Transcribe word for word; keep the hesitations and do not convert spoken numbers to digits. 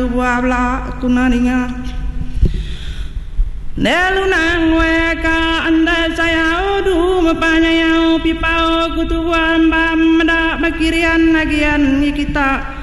Buah bla kunaringa Nelunang weka anda saya udu mapanya yau pipau kutuan bam da makirian nagian kita